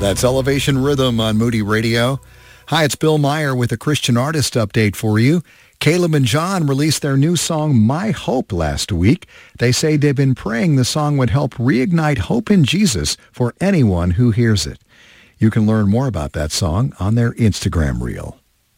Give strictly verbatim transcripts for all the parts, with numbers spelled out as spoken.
That's Elevation Rhythm on Moody Radio. Hi, it's Bill Meyer with a Christian artist update for you. Caleb and John released their new song, My Hope, last week. They say they've been praying the song would help reignite hope in Jesus for anyone who hears it. You can learn more about that song on their Instagram reel.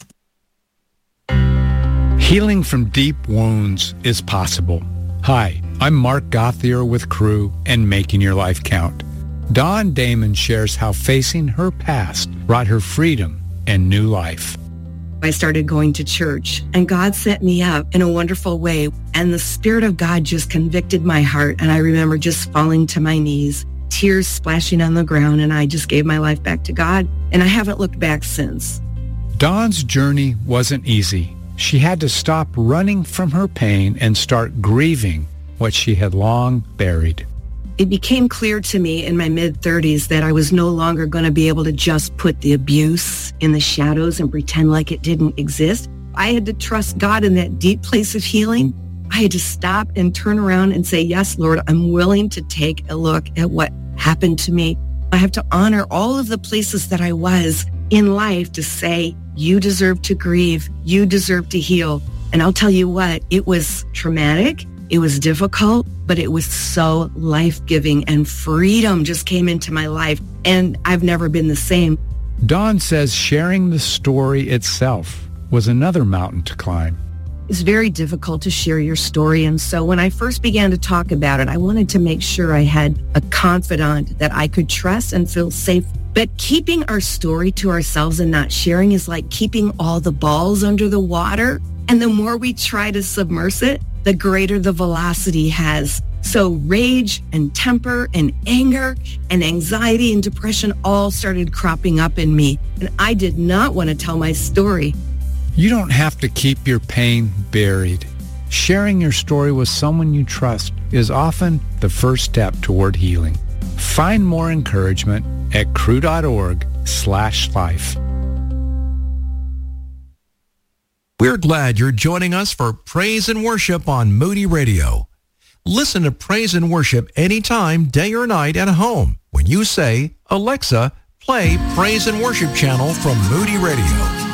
Healing from deep wounds is possible. Hi, I'm Mark Gothier with Crew and Making Your Life Count. Dawn Damon shares how facing her past brought her freedom and new life. I started going to church, and God set me up in a wonderful way, and the Spirit of God just convicted my heart, and I remember just falling to my knees, tears splashing on the ground, and I just gave my life back to God, and I haven't looked back since. Dawn's journey wasn't easy. She had to stop running from her pain and start grieving what she had long buried. It became clear to me in my mid-thirties that I was no longer going to be able to just put the abuse in the shadows and pretend like it didn't exist. I had to trust God in that deep place of healing. I had to stop and turn around and say, yes, Lord, I'm willing to take a look at what happened to me. I have to honor all of the places that I was in life to say, you deserve to grieve. You deserve to heal. And I'll tell you what, it was traumatic. It was difficult, but it was so life-giving, and freedom just came into my life, and I've never been the same. Dawn says sharing the story itself was another mountain to climb. It's very difficult to share your story, and so when I first began to talk about it, I wanted to make sure I had a confidant that I could trust and feel safe. But keeping our story to ourselves and not sharing is like keeping all the balls under the water, and the more we try to submerge it, the greater the velocity has. So rage and temper and anger and anxiety and depression all started cropping up in me. And I did not want to tell my story. You don't have to keep your pain buried. Sharing your story with someone you trust is often the first step toward healing. Find more encouragement at crew.org slash life. We're glad you're joining us for Praise and Worship on Moody Radio. Listen to Praise and Worship anytime, day or night at home when you say, Alexa, play Praise and Worship channel from Moody Radio.